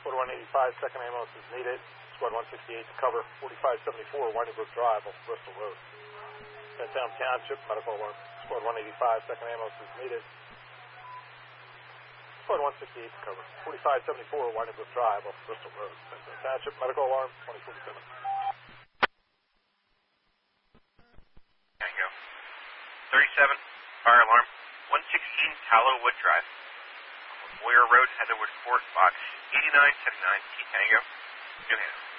Squad 185, second ambulance is needed. Squad 168 to cover 4574 Winding Brook Drive off Bristol Road. Bentown Township, medical alarm. Squad 185, second ambulance is needed. Squad 168 to cover 4574 Winding Brook Drive off Bristol Road. Bentown Township, medical alarm, 2047. Tango. 37, fire alarm, 116 Tallowwood Drive. Boyer Road, Heatherwood Court, box 8979 T Tango, New Hampshire.